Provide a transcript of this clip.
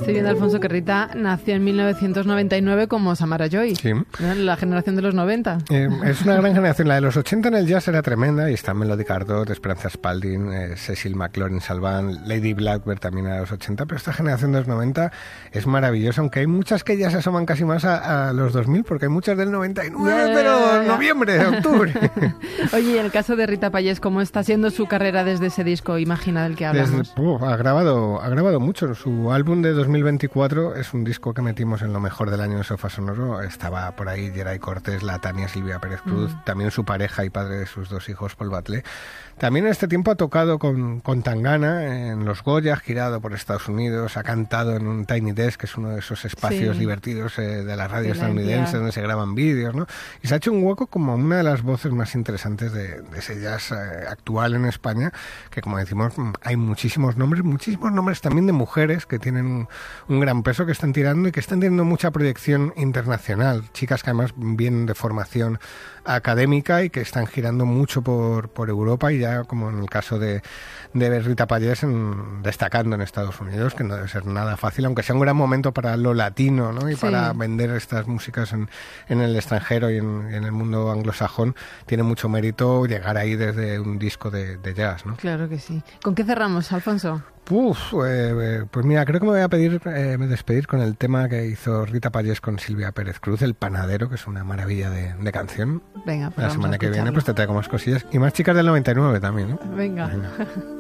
Estoy viendo, Alfonso, que Rita nació en 1999 como Samara Joy. Sí. La generación de los 90. Es una gran generación. La de los 80 en el jazz era tremenda, y está Melody Gardot, Esperanza Spalding, Cecil McLaurin Salvant, Lady Blackbird también era de los 80, pero esta generación de los 90 es maravillosa, aunque hay muchas que ya se asoman casi más a los 2000, porque hay muchas del 99, pero noviembre, octubre. Oye, y en el caso de Rita Payés, ¿cómo está siendo su carrera desde ese disco Imagina del que hablamos? Ha grabado mucho. Su álbum de 2024 es un disco que metimos en lo mejor del año de Sofá Sonoro. Estaba por ahí Geray Cortés, la Tania Silvia Pérez Cruz, también su pareja y padre de sus 2 hijos, Paul Batlé. También en este tiempo ha tocado con Tangana en los Goya, ha girado por Estados Unidos, ha cantado en un Tiny Desk, que es uno de esos espacios divertidos de la radio estadounidense donde se graban vídeos, ¿no? Y se ha hecho un hueco como una de las voces más interesantes de ese jazz actual en España, que, como decimos, hay muchísimos nombres también de mujeres que tienen un gran peso, que están tirando y que están teniendo mucha proyección internacional. Chicas que además vienen de formación académica y que están girando mucho por Europa, y ya, como en el caso de Rita Payés, destacando en Estados Unidos, que no debe ser nada fácil, aunque sea un gran momento para lo latino, ¿no? Y para vender estas músicas en el extranjero y en el mundo anglosajón, tiene mucho mérito llegar ahí desde un disco de jazz, ¿no? Claro que sí. ¿Con qué cerramos, Alfonso? Pues mira, creo que me voy a despedir con el tema que hizo Rita Payés con Silvia Pérez Cruz, El Panadero, que es una maravilla de canción. Venga, pues la semana que viene pues te traigo más cosillas y más chicas del 99 también, ¿no? Venga.